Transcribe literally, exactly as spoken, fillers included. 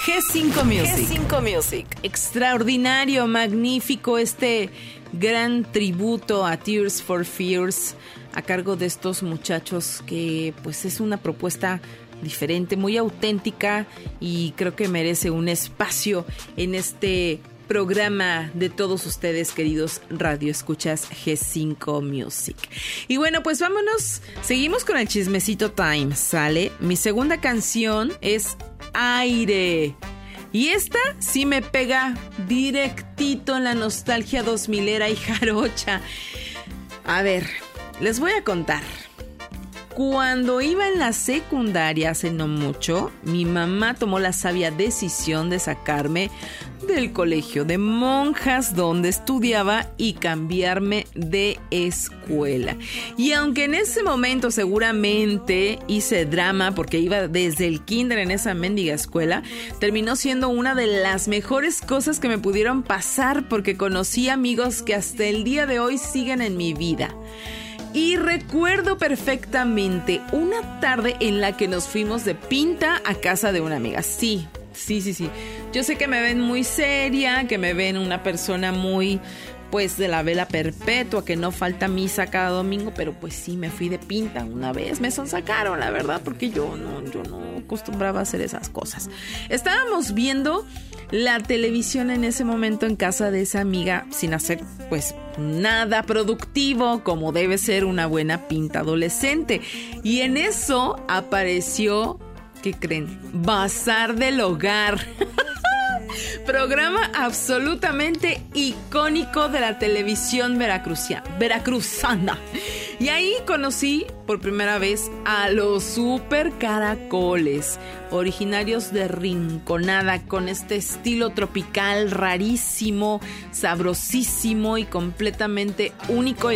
G cinco Music. G cinco Music. Extraordinario, magnífico este gran tributo a Tears for Fears a cargo de estos muchachos que pues es una propuesta diferente, muy auténtica y creo que merece un espacio en este programa de todos ustedes, queridos radioescuchas G cinco Music. Y bueno, pues vámonos, seguimos con el chismecito time, ¿sale? Mi segunda canción es Aire. Y esta sí me pega directito en la nostalgia dos milera y jarocha. A ver, les voy a contar. Cuando iba en la secundaria hace no mucho, mi mamá tomó la sabia decisión de sacarme del colegio de monjas donde estudiaba y cambiarme de escuela. Y aunque en ese momento seguramente hice drama porque iba desde el kinder en esa mendiga escuela, terminó siendo una de las mejores cosas que me pudieron pasar porque conocí amigos que hasta el día de hoy siguen en mi vida. Y recuerdo perfectamente una tarde en la que nos fuimos de pinta a casa de una amiga. Sí, sí, sí, sí. Yo sé que me ven muy seria, que me ven una persona muy, pues, de la vela perpetua, que no falta misa cada domingo, pero pues sí, me fui de pinta una vez. Me sonsacaron, la verdad, porque yo no, yo no acostumbraba a hacer esas cosas. Estábamos viendo la televisión en ese momento en casa de esa amiga sin hacer, pues, nada productivo, como debe ser una buena pinta adolescente. Y en eso apareció, ¿qué creen? Bazar del Hogar. Programa absolutamente icónico de la televisión veracruzia, veracruzana. Y ahí conocí por primera vez a los super caracoles, originarios de Rinconada, con este estilo tropical rarísimo, sabrosísimo y completamente único.